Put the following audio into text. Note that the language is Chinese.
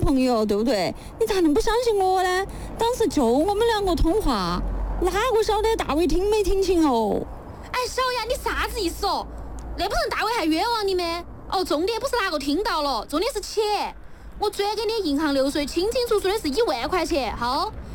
朋友，对不对？你咋能不相信我呢？当时就我们两个通话，哪个晓得大伟听没听清哦？ 哎，小雅，你啥子意思哦？那不成大伟还冤枉你吗？哦，重点不是哪个听到了，重点是钱。我转给你银行流水，清清楚楚的是1万块钱。好，